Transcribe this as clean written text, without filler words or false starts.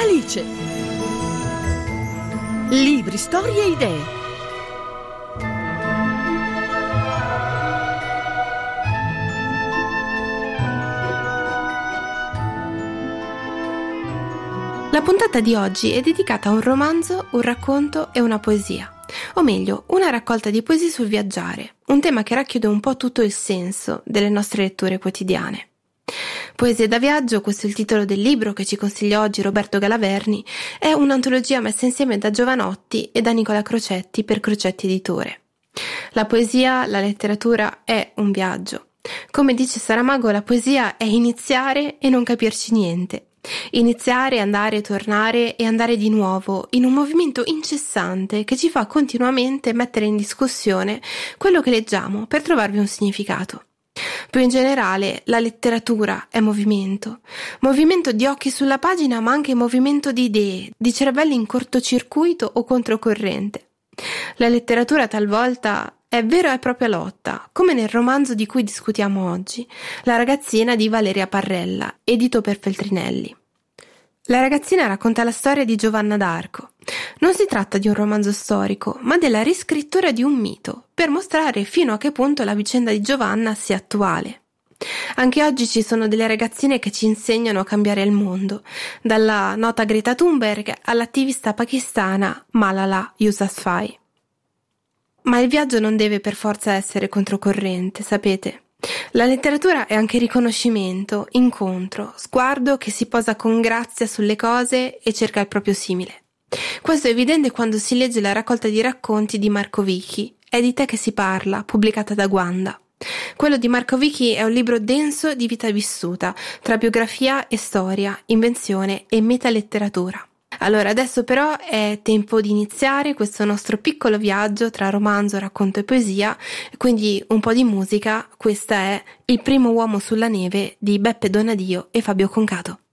Alice. Libri, storie e idee. La puntata di oggi è dedicata a un romanzo, un racconto e una poesia. O meglio, una raccolta di poesie sul viaggiare, un tema che racchiude un po' tutto il senso delle nostre letture quotidiane. Poesie da viaggio, questo è il titolo del libro che ci consiglia oggi Roberto Galaverni, è un'antologia messa insieme da Giovanotti e da Nicola Crocetti per Crocetti Editore. La poesia, la letteratura è un viaggio. Come dice Saramago, la poesia è iniziare e non capirci niente. Iniziare, andare, tornare e andare di nuovo in un movimento incessante che ci fa continuamente mettere in discussione quello che leggiamo per trovarvi un significato. Più in generale, la letteratura è movimento di occhi sulla pagina, ma anche movimento di idee, di cervelli in cortocircuito o controcorrente. La letteratura talvolta è vera e propria lotta, come nel romanzo di cui discutiamo oggi, La ragazzina di Valeria Parrella, edito per Feltrinelli. La ragazzina racconta la storia di Giovanna d'Arco. Non si tratta di un romanzo storico, ma della riscrittura di un mito, per mostrare fino a che punto la vicenda di Giovanna sia attuale. Anche oggi ci sono delle ragazzine che ci insegnano a cambiare il mondo, dalla nota Greta Thunberg all'attivista pakistana Malala Yousafzai. Ma il viaggio non deve per forza essere controcorrente, sapete? La letteratura è anche riconoscimento, incontro, sguardo che si posa con grazia sulle cose e cerca il proprio simile. Questo è evidente quando si legge la raccolta di racconti di Marco Vichi, È di te che si parla, pubblicata da Guanda. Quello di Marco Vichi è un libro denso di vita vissuta, tra biografia e storia, invenzione e metaletteratura. Allora, adesso però è tempo di iniziare questo nostro piccolo viaggio tra romanzo, racconto e poesia, quindi un po' di musica. Questa è Il primo uomo sulla neve di Beppe Donadio e Fabio Concato.